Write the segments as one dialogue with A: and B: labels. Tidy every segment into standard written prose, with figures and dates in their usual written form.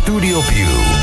A: Studio Più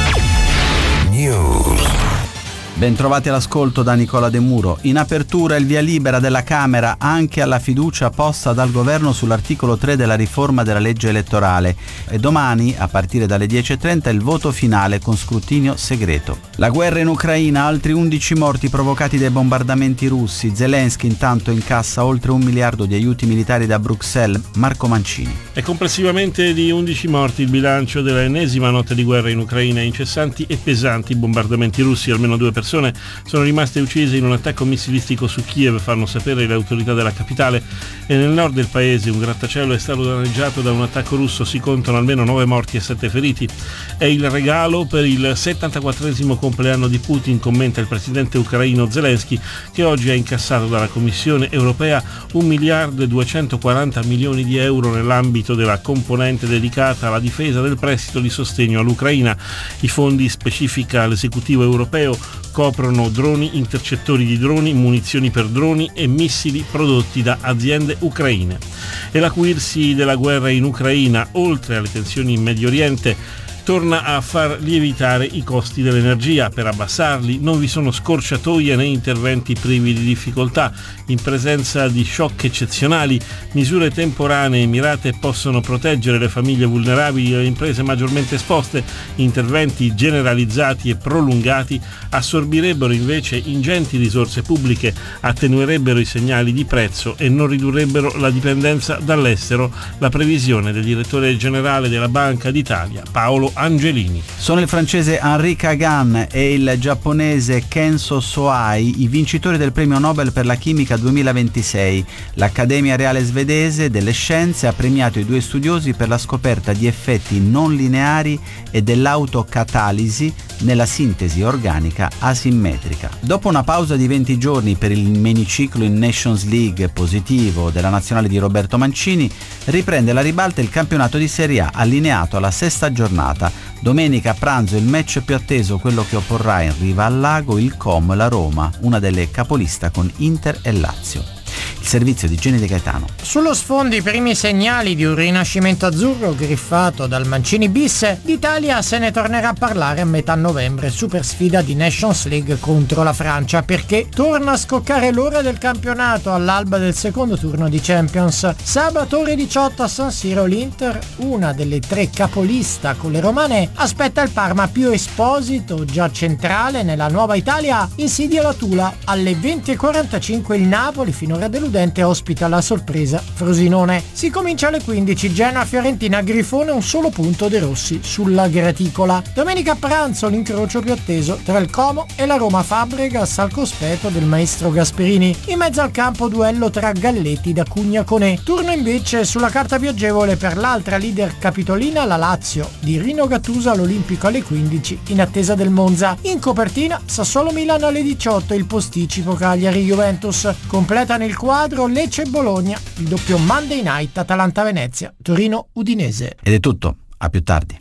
A: News.
B: Bentrovati all'ascolto da Nicola De Muro. In apertura il via libera della Camera anche alla fiducia posta dal governo sull'articolo 3 della riforma della legge elettorale e domani, a partire dalle 10:30, il voto finale con scrutinio segreto. La guerra in Ucraina, altri 11 morti provocati dai bombardamenti russi. Zelensky intanto incassa oltre 1 miliardo di aiuti militari da Bruxelles. Marco Mancini.
C: È complessivamente di 11 morti il bilancio della ennesima notte di guerra in Ucraina. Incessanti e pesanti bombardamenti russi, almeno 2 persone sono rimaste uccise in un attacco missilistico su Kiev, fanno sapere le autorità della capitale, e nel nord del paese un grattacielo è stato danneggiato da un attacco russo, si contano almeno 9 morti e 7 feriti. È il regalo per il 74esimo compleanno di Putin, commenta il presidente ucraino Zelensky, che oggi ha incassato dalla Commissione europea 1 miliardo e 240 milioni di euro nell'ambito della componente dedicata alla difesa del prestito di sostegno all'Ucraina. I fondi, specifica l'esecutivo europeo, coprono droni, intercettori di droni, munizioni per droni e missili prodotti da aziende ucraine. E l'acuirsi della guerra in Ucraina, oltre alle tensioni in Medio Oriente, torna a far lievitare i costi dell'energia. Per abbassarli non vi sono scorciatoie né interventi privi di difficoltà. In presenza di shock eccezionali, misure temporanee mirate possono proteggere le famiglie vulnerabili e le imprese maggiormente esposte. Interventi generalizzati e prolungati assorbirebbero invece ingenti risorse pubbliche, attenuerebbero i segnali di prezzo e non ridurrebbero la dipendenza dall'estero. La previsione del direttore generale della Banca d'Italia, Paolo Angelini.
B: Sono il francese Henri Kagan e il giapponese Kenzo Soai i vincitori del premio Nobel per la chimica 2026. L'Accademia Reale Svedese delle Scienze ha premiato i 2 studiosi per la scoperta di effetti non lineari e dell'autocatalisi nella sintesi organica asimmetrica. Dopo una pausa di 20 giorni per il miniciclo in Nations League positivo della nazionale di Roberto Mancini, riprende la ribalta il campionato di Serie A, allineato alla 6ª giornata. Domenica a pranzo il match più atteso, quello che opporrà in riva al lago il Como e la Roma, una delle capolista con Inter e Lazio. Il servizio di Genio De Gaetano.
D: Sullo sfondo i primi segnali di un rinascimento azzurro griffato dal Mancini bis, d'Italia se ne tornerà a parlare a metà novembre, super sfida di Nations League contro la Francia, perché torna a scoccare l'ora del campionato all'alba del secondo turno di Champions. Sabato ore 18 a San Siro l'Inter, una delle 3 capolista con le romane, aspetta il Parma. Più Esposito, già centrale nella nuova Italia, insidia la Tula. Alle 20:45 il Napoli, finora deludente, ospita la sorpresa Frosinone. Si comincia alle 15, Genoa-Fiorentina, Grifone, un solo punto dei rossi sulla graticola. Domenica a pranzo l'incrocio più atteso tra il Como e la Roma, Fabregas al cospetto del maestro Gasperini. In mezzo al campo duello tra Galletti da Cugna-Conè. Turno invece sulla carta più agevole per l'altra leader capitolina, la Lazio di Rino Gattuso all'Olimpico alle 15 in attesa del Monza. In copertina Sassuolo-Milan alle 18, il posticipo Cagliari-Juventus. Completano il quadro Lecce e Bologna, il doppio Monday Night Atalanta-Venezia, Torino-Udinese.
B: Ed è tutto, a più tardi.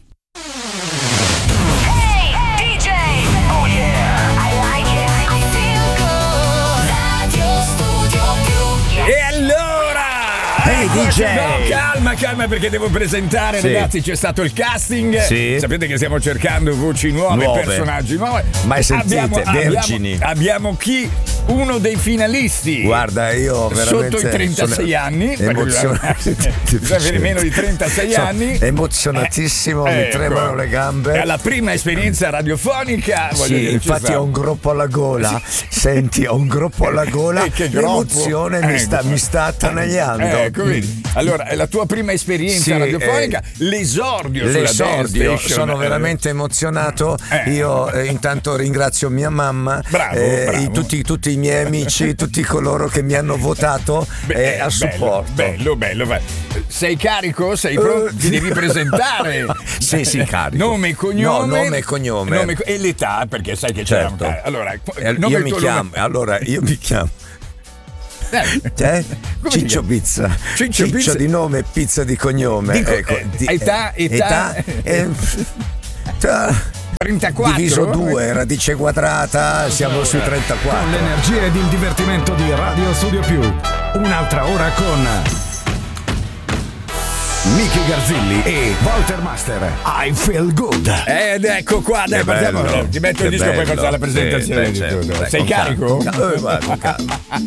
A: Hey DJ!
E: No, calma perché devo presentare,
A: sì.
E: Ragazzi, c'è stato il casting.
A: Sì.
E: Sapete che stiamo cercando voci nuove. Personaggi nuovi.
A: Mai sentite, vergini.
E: Abbiamo chi? Uno dei finalisti.
A: Guarda, io veramente
E: sotto i 36 anni.
A: Emozionato.
E: Avere meno di 36 anni.
A: Emozionatissimo, mi tremano le gambe.
E: È la prima esperienza radiofonica.
A: Sì, infatti ho un groppo alla gola. Sì. Senti, ho un groppo alla gola. L'emozione mi sta attanagliando.
E: Allora, è la tua prima esperienza radiofonica, l'esordio sulla Dance Station.
A: Sono veramente emozionato. Io intanto ringrazio mia mamma,
E: bravo.
A: Tutti i miei amici, tutti coloro che mi hanno votato a supporto.
E: Bello. Sei carico? Sei pronto? Ti devi presentare.
A: Sì, carico.
E: Nome e cognome.
A: Nome e cognome.
E: E l'età, perché sai che
A: certo.
E: c'è. Allora,
A: io mi chiamo. Ciccio Pizza. Ciccio di nome e Pizza di cognome.
E: Età 34
A: diviso 2, radice quadrata, siamo sui 34.
F: Con l'energia ed il divertimento di Radio Studio Più. Un'altra ora con
A: Miki Garzilli e Walter Master. I feel good.
E: Ed ecco qua, dai, partiamo. Ti metto il disco, poi facciamo la presentazione di tutto. Sei carico?
A: Guarda,